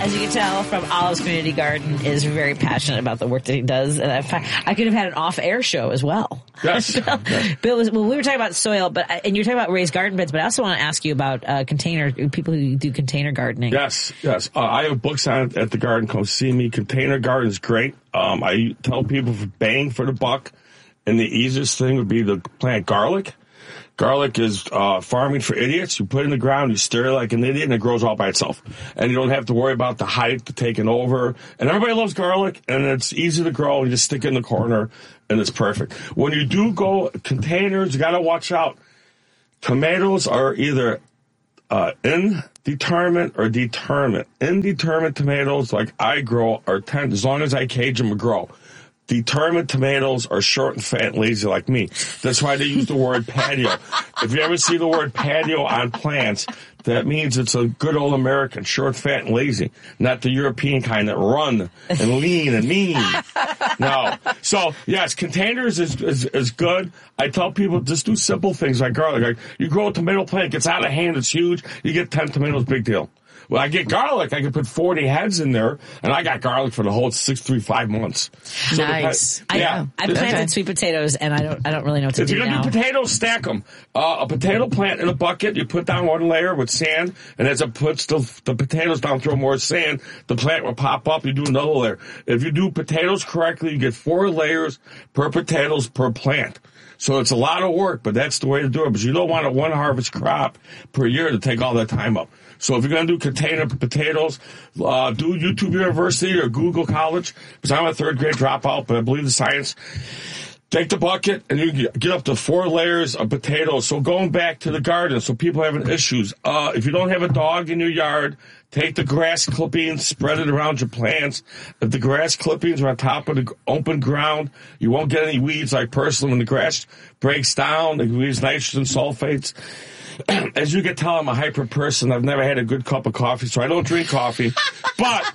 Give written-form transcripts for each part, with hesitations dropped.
as you can tell from Olive's Community Garden, is very passionate about the work that he does. And I could have had an off-air show as well. Yes. Bill, we were talking about soil, and you're talking about raised garden beds, but I also want to ask you about people who do container gardening. Yes. I have books on it at the garden. Come see me. Container garden is great. I tell people for bang for the buck, and the easiest thing would be to plant garlic. Garlic is farming for idiots. You put it in the ground, you stir it like an idiot, and it grows all by itself. And you don't have to worry about the height taking over. And everybody loves garlic, and it's easy to grow. You just stick it in the corner, and it's perfect. When you do go containers, you got to watch out. Tomatoes are either indeterminate or determinate. Indeterminate tomatoes, like I grow, are as long as I cage them, grow. Determined tomatoes are short and fat and lazy like me. That's why they use the word patio. If you ever see the word patio on plants, that means it's a good old American, short, fat, and lazy, not the European kind that run and lean and mean. No. So, yes, containers is good. I tell people just do simple things like garlic. Like you grow a tomato plant, it gets out of hand, it's huge, you get 10 tomatoes, big deal. Well, I get garlic. I can put 40 heads in there, and I got garlic for the whole 5 months. So nice. I planted sweet potatoes, and I don't really know what to do now. If you're going to do potatoes, stack them. A potato plant in a bucket, you put down one layer with sand, and as it puts the potatoes down, throw more sand, the plant will pop up, you do another layer. If you do potatoes correctly, you get 4 layers per potatoes per plant. So it's a lot of work, but that's the way to do it, because you don't want a one harvest crop per year to take all that time up. So if you're going to do container potatoes, do YouTube University or Google College, because I'm a 3rd grade dropout, but I believe in science. Take the bucket, and you get up to 4 layers of potatoes. So going back to the garden, so people having issues, if you don't have a dog in your yard, take the grass clippings, spread it around your plants. If the grass clippings are on top of the open ground, you won't get any weeds. Like personally, when the grass breaks down, it leaves nitrogen sulfates. As you can tell, I'm a hyper person. I've never had a good cup of coffee, so I don't drink coffee. But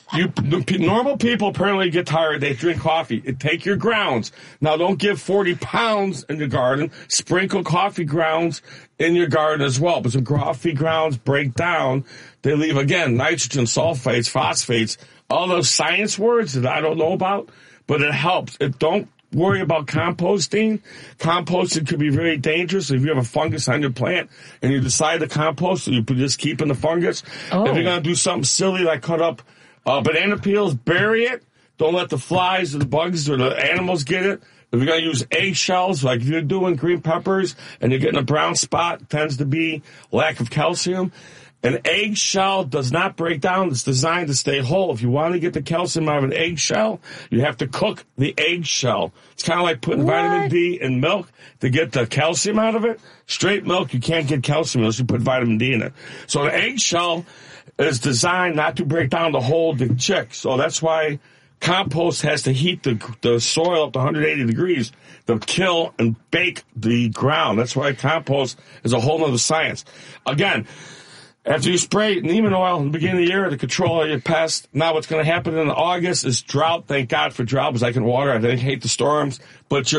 normal people apparently get tired. They drink coffee. Take your grounds. Now, don't give 40 pounds in your garden. Sprinkle coffee grounds in your garden as well. But when coffee grounds break down, they leave, again, nitrogen, sulfates, phosphates, all those science words that I don't know about, but it helps. Don't worry about composting. Composting could be very dangerous if you have a fungus on your plant and you decide to compost, you just keep in the fungus. Oh. If you're going to do something silly like cut up banana peels, bury it. Don't let the flies or the bugs or the animals get it. If you're going to use eggshells, like if you're doing green peppers and you're getting a brown spot, it tends to be lack of calcium. An eggshell does not break down. It's designed to stay whole. If you want to get the calcium out of an eggshell, you have to cook the eggshell. It's kind of like putting vitamin D in milk to get the calcium out of it. Straight milk, you can't get calcium unless you put vitamin D in it. So an eggshell is designed not to break down to hold the chick. So that's why compost has to heat the soil up to 180 degrees to kill and bake the ground. That's why compost is a whole other science. Again, after you spray neem oil in the beginning of the year to control your pests, now what's going to happen in August is drought. Thank God for drought, because I can water. I hate the storms. But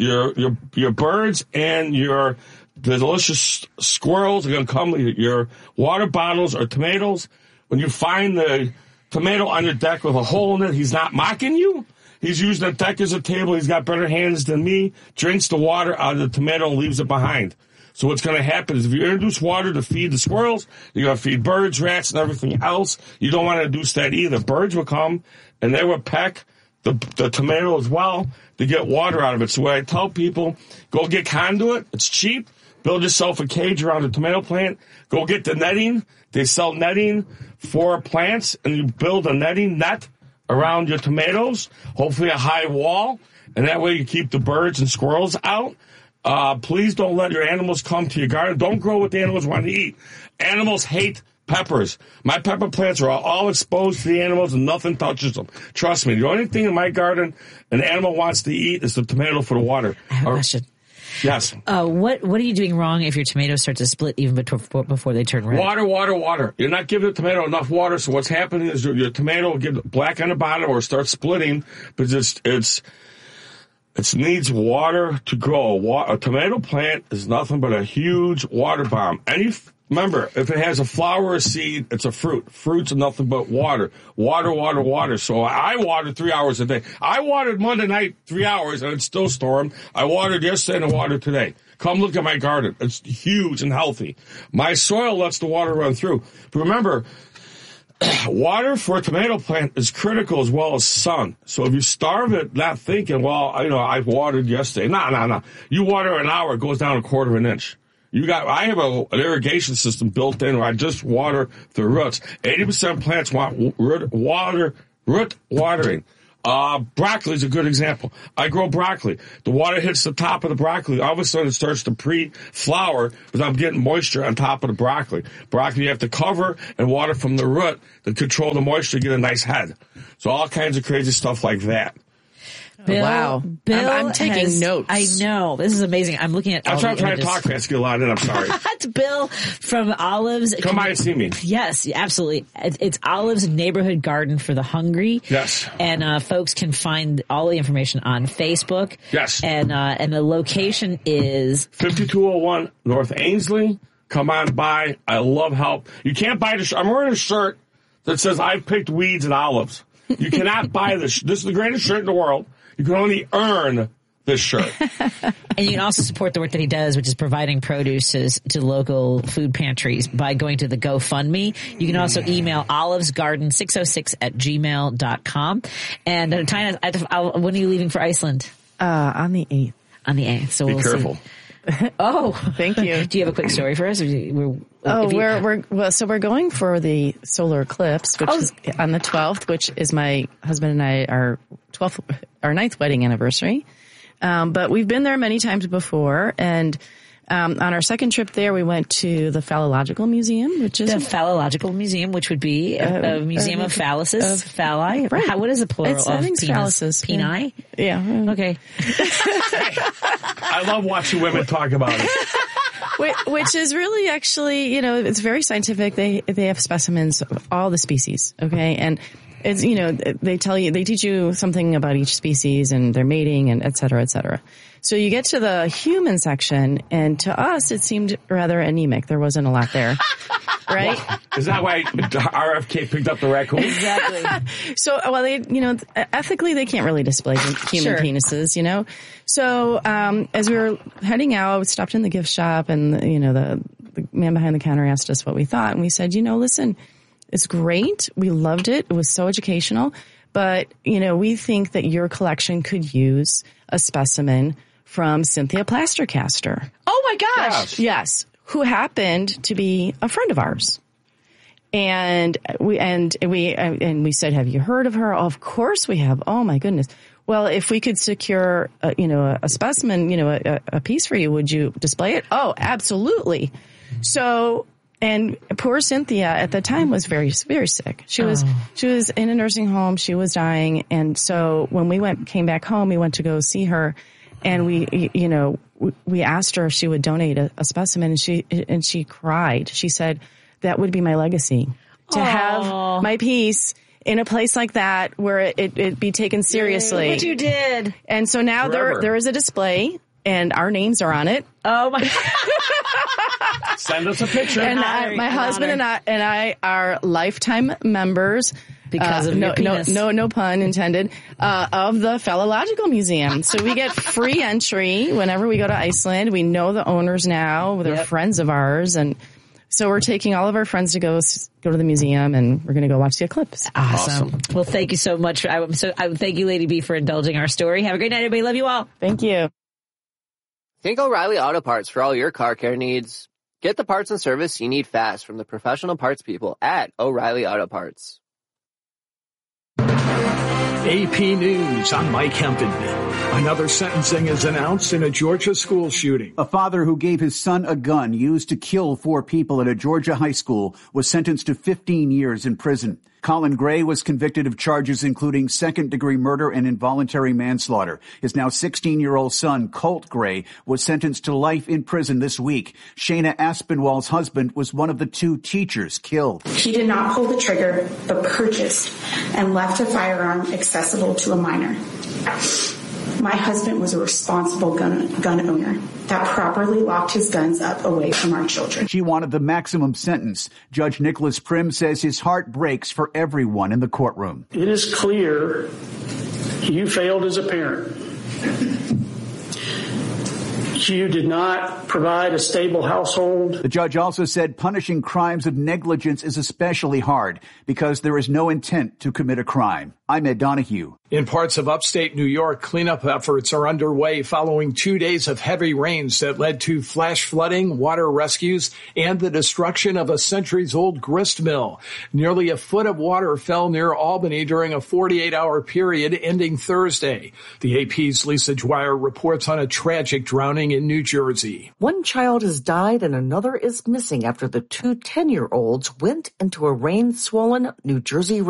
your birds and the delicious squirrels are going to come. Your water bottles or tomatoes. When you find the tomato on your deck with a hole in it, he's not mocking you. He's using the deck as a table. He's got better hands than me. Drinks the water out of the tomato and leaves it behind. So what's going to happen is if you introduce water to feed the squirrels, you're going to feed birds, rats, and everything else. You don't want to introduce that either. Birds will come, and they will peck the tomato as well to get water out of it. So what I tell people, go get conduit. It's cheap. Build yourself a cage around a tomato plant. Go get the netting. They sell netting for plants, and you build a netting net around your tomatoes, hopefully a high wall, and that way you keep the birds and squirrels out. Please don't let your animals come to your garden. Don't grow what the animals want to eat. Animals hate peppers. My pepper plants are all exposed to the animals and nothing touches them. Trust me, the only thing in my garden an animal wants to eat is the tomato for the water. I have a question. Yes. What are you doing wrong if your tomatoes start to split even before they turn red? Water. You're not giving the tomato enough water, so what's happening is your tomato will get black on the bottom or start splitting, because it needs water to grow. A tomato plant is nothing but a huge water bomb. Any remember, if it has a flower or a seed, it's a fruit. Fruits are nothing but water. Water, water, water. So I watered 3 hours a day. I watered Monday night 3 hours, and it's still stormed. I watered yesterday and I watered today. Come look at my garden. It's huge and healthy. My soil lets the water run through. But remember, water for a tomato plant is critical as well as sun. So if you starve it not thinking, well, I watered yesterday. No. You water an hour, it goes down a quarter of an inch. I have an irrigation system built in where I just water the roots. 80% of plants want root watering. Broccoli is a good example. I grow broccoli. The water hits the top of the broccoli. All of a sudden it starts to pre-flower because I'm getting moisture on top of the broccoli. Broccoli you have to cover and water from the root to control the moisture to get a nice head. So all kinds of crazy stuff like that. Bill, wow. Bill I'm taking notes. I know. This is amazing. I'm looking at all the trying to talk fast, get a lot in. I'm sorry. That's Bill from Olives. Come by and see me. Yes, absolutely. It's Olives Neighborhood Garden for the Hungry. Yes. And folks can find all the information on Facebook. Yes. And the location is 5201 North Ainsley. Come on by. I love help. You can't buy the shirt. I'm wearing a shirt that says I've picked weeds and olives. You cannot buy this. This is the greatest shirt in the world. You can only earn this shirt. And you can also support the work that he does, which is providing produce to local food pantries by going to the GoFundMe. You can also email olivesgarden606@gmail.com. And Tina, when are you leaving for Iceland? On the 8th. On the 8th. So Be we'll careful. See. Oh, thank you. Do you have a quick story for us? We're going for the solar eclipse, which is on the 12th, which is my husband and I our 9th wedding anniversary. But we've been there many times before, and on our second trip there, we went to the Phallological Museum, which is the Phallological Museum, which would be a museum of phalluses, phalli. Right. What is the plural of penis? Phalluses. Peni? Yeah. Okay. I love watching women talk about it. Which is really actually, it's very scientific. They have specimens of all the species. Okay. And it's, they teach you something about each species and their mating and et cetera, et cetera. So you get to the human section, and to us, it seemed rather anemic. There wasn't a lot there. Right? Well, is that why RFK picked up the raccoon? Exactly. So, ethically, they can't really display human penises, So, as we were heading out, we stopped in the gift shop, and, the man behind the counter asked us what we thought. And we said, listen, it's great. We loved it. It was so educational. But, we think that your collection could use a specimen from Cynthia Plastercaster. Oh my gosh. Yes. Who happened to be a friend of ours. And we said, have you heard of her? Oh, of course we have. Oh my goodness. Well, if we could secure, a specimen, a piece for you, would you display it? Oh, absolutely. So, and poor Cynthia at the time was very, very sick. She was in a nursing home. She was dying. And so when we came back home, we went to go see her, and we asked her if she would donate a specimen, and she cried. She said, that would be my legacy, to have my piece in a place like that where it be taken seriously. What you did. And so now there is a display, and our names are on it. Oh my. Send us a picture. And my husband and I are lifetime members. Because of your penis. No pun intended, of the Phallological Museum. So we get free entry whenever we go to Iceland. We know the owners now. They're friends of ours. And so we're taking all of our friends to go to the museum, and we're going to go watch the eclipse. Awesome. Well, thank you so much. Thank you, Lady B, for indulging our story. Have a great night, everybody. Love you all. Thank you. Think O'Reilly Auto Parts for all your car care needs. Get the parts and service you need fast from the professional parts people at O'Reilly Auto Parts. AP News, I'm Mike Hempton. Another sentencing is announced in a Georgia school shooting. A father who gave his son a gun used to kill 4 people at a Georgia high school was sentenced to 15 years in prison. Colin Gray was convicted of charges including second-degree murder and involuntary manslaughter. His now 16-year-old son, Colt Gray, was sentenced to life in prison this week. Shayna Aspinwall's husband was one of the 2 teachers killed. He did not pull the trigger, but purchased and left a firearm accessible to a minor. My husband was a responsible gun owner that properly locked his guns up away from our children. She wanted the maximum sentence. Judge Nicholas Prim says his heart breaks for everyone in the courtroom. It is clear you failed as a parent. You did not provide a stable household. The judge also said punishing crimes of negligence is especially hard because there is no intent to commit a crime. I'm Ed Donahue. In parts of upstate New York, cleanup efforts are underway following 2 days of heavy rains that led to flash flooding, water rescues, and the destruction of a centuries-old grist mill. Nearly a foot of water fell near Albany during a 48-hour period ending Thursday. The AP's Lisa Dwyer reports on a tragic drowning in New Jersey. One child has died and another is missing after the two 10-year-olds went into a rain-swollen New Jersey